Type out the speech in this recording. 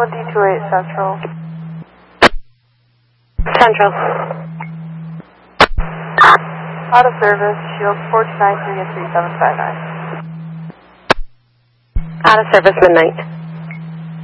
1D28 Central. Central. Out of service, shield 4293 and 3759. Out of service, midnight.